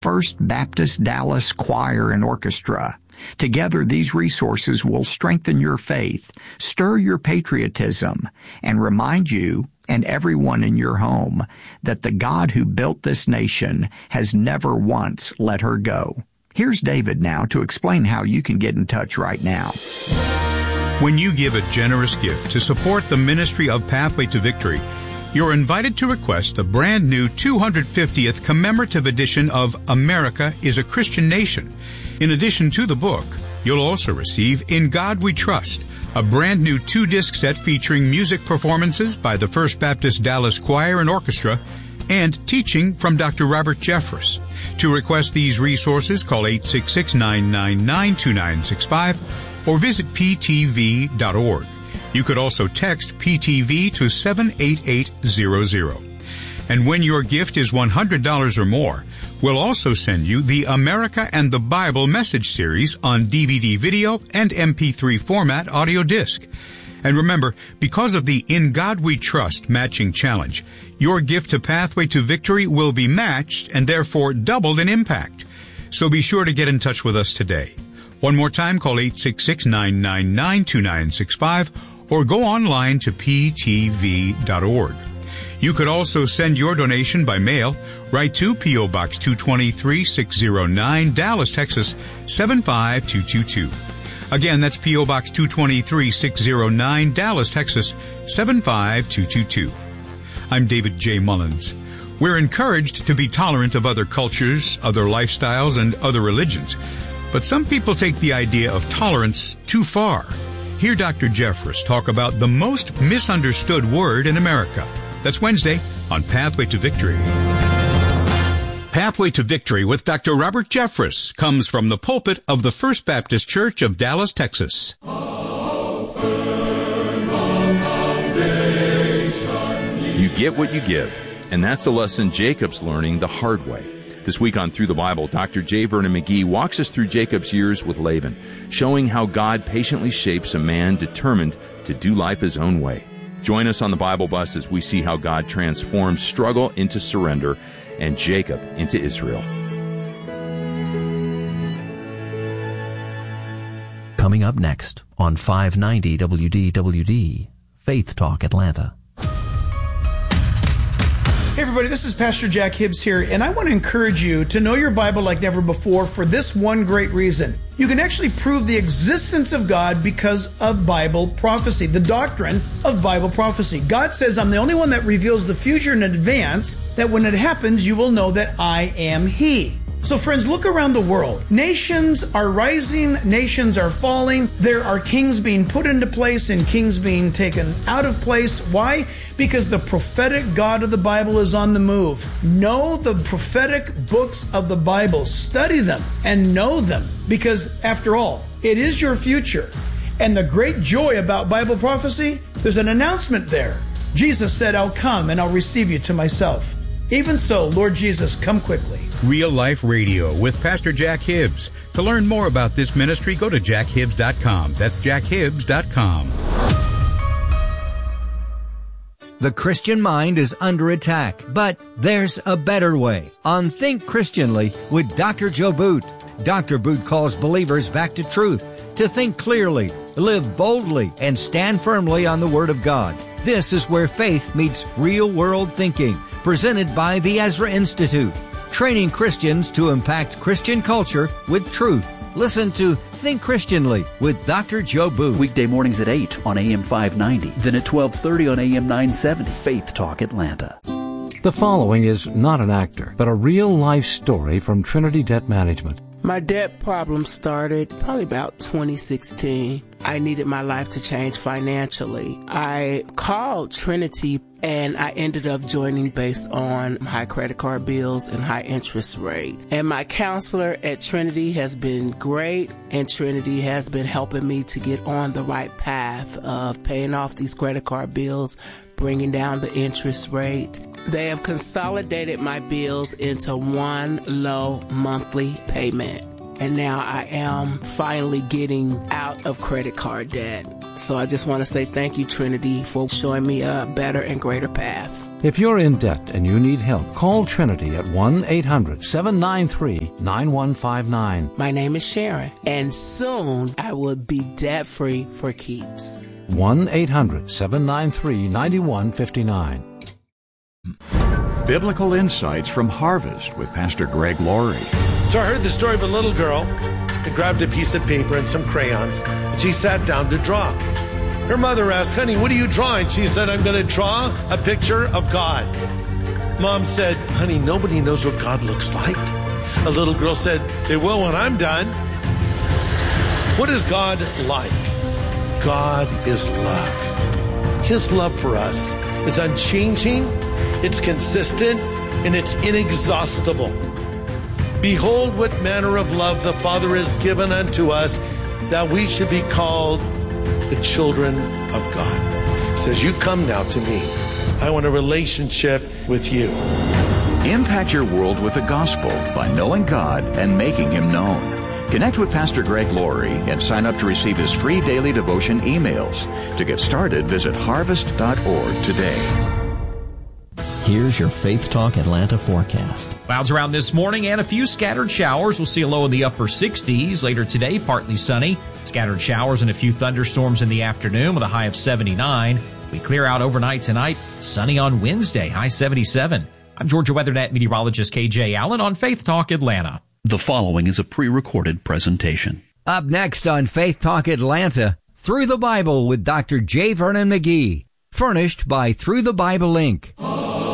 First Baptist Dallas Choir and Orchestra. Together, these resources will strengthen your faith, stir your patriotism, and remind you and everyone in your home that the God who built this nation has never once let her go. Here's David now to explain how you can get in touch right now. When you give a generous gift to support the ministry of Pathway to Victory, you're invited to request the brand new 250th commemorative edition of America is a Christian Nation. In addition to the book, you'll also receive In God We Trust, a brand new 2-disc set featuring music performances by the First Baptist Dallas Choir and Orchestra and teaching from Dr. Robert Jeffress. To request these resources, call 866-999-2965 or visit ptv.org. You could also text PTV to 78800. And when your gift is $100 or more, we'll also send you the America and the Bible message series on DVD video and MP3 format audio disc. And remember, because of the In God We Trust matching challenge, your gift to Pathway to Victory will be matched and therefore doubled in impact. So be sure to get in touch with us today. One more time, call 866-999-2965 or go online to ptv.org. You could also send your donation by mail. Write to P.O. Box 223, 609, Dallas, Texas, 75222. Again, that's P.O. Box 223, 609, Dallas, Texas, 75222. I'm David J. Mullins. We're encouraged to be tolerant of other cultures, other lifestyles, and other religions. But some people take the idea of tolerance too far. Hear Dr. Jeffress talk about the most misunderstood word in America. That's Wednesday on Pathway to Victory. Pathway to Victory with Dr. Robert Jeffress comes from the pulpit of the First Baptist Church of Dallas, Texas. You get what you give, and that's a lesson Jacob's learning the hard way. This week on Through the Bible, Dr. J. Vernon McGee walks us through Jacob's years with Laban, showing how God patiently shapes a man determined to do life his own way. Join us on the Bible Bus as we see how God transforms struggle into surrender and Jacob into Israel. Coming up next on 590 WDWD, Faith Talk Atlanta. Hey everybody, this is Pastor Jack Hibbs here, and I want to encourage you to know your Bible like never before for this one great reason. You can actually prove the existence of God because of Bible prophecy, the doctrine of Bible prophecy. God says, I'm the only one that reveals the future in advance, that when it happens, you will know that I am He. So friends, look around the world. Nations are rising, nations are falling. There are kings being put into place and kings being taken out of place. Why? Because the prophetic God of the Bible is on the move. Know the prophetic books of the Bible. Study them and know them. Because after all, it is your future. And the great joy about Bible prophecy, there's an announcement there. Jesus said, I'll come and I'll receive you to myself. Even so, Lord Jesus, come quickly. Real Life Radio with Pastor Jack Hibbs. To learn more about this ministry, go to jackhibbs.com. That's jackhibbs.com. The Christian mind is under attack, but there's a better way. On Think Christianly with Dr. Joe Boot. Dr. Boot calls believers back to truth, to think clearly, live boldly, and stand firmly on the Word of God. This is where faith meets real-world thinking, presented by the Ezra Institute, training Christians to impact Christian culture with truth. Listen to Think Christianly with Dr. Joe Booth. Weekday mornings at 8 on AM 590, then at 12:30 on AM 970. Faith Talk Atlanta. The following is not an actor, but a real-life story from Trinity Debt Management. My debt problem started probably about 2016. I needed my life to change financially. I called Trinity and I ended up joining based on high credit card bills and high interest rate. And my counselor at Trinity has been great, and Trinity has been helping me to get on the right path of paying off these credit card bills, bringing down the interest rate. They have consolidated my bills into one low monthly payment. And now I am finally getting out of credit card debt. So I just want to say thank you, Trinity, for showing me a better and greater path. If you're in debt and you need help, call Trinity at 1-800-793-9159. My name is Sharon, and soon I will be debt-free for keeps. 1-800-793-9159. Biblical Insights from Harvest with Pastor Greg Laurie. So I heard the story of a little girl that grabbed a piece of paper and some crayons, and she sat down to draw. Her mother asked, "Honey, what are you drawing?" She said, "I'm going to draw a picture of God." Mom said, "Honey, nobody knows what God looks like." A little girl said, "They will when I'm done." What is God like? God is love. His love for us is unchanging, it's consistent, and it's inexhaustible. Behold what manner of love the Father has given unto us, that we should be called the children of God. He says, "You come now to me. I want a relationship with you." Impact your world with the gospel by knowing God and making Him known. Connect with Pastor Greg Laurie and sign up to receive his free daily devotion emails. To get started, visit harvest.org today. Here's your Faith Talk Atlanta forecast. Clouds around this morning and a few scattered showers. We'll see a low in the upper 60s. Later today, partly sunny. Scattered showers and a few thunderstorms in the afternoon with a high of 79. We clear out overnight tonight. Sunny on Wednesday, high 77. I'm Georgia WeatherNet meteorologist KJ Allen on Faith Talk Atlanta. The following is a pre-recorded presentation. Up next on Faith Talk Atlanta, Through the Bible with Dr. J. Vernon McGee. Furnished by Through the Bible Inc.